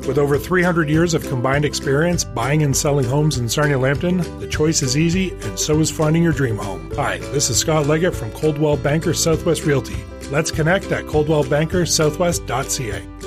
With over 300 years of combined experience buying and selling homes in Sarnia Lambton, the choice is easy, and so is finding your dream home. Hi, this is Scott Leggett from Coldwell Banker Southwest Realty. Let's connect at coldwellbankersouthwest.ca.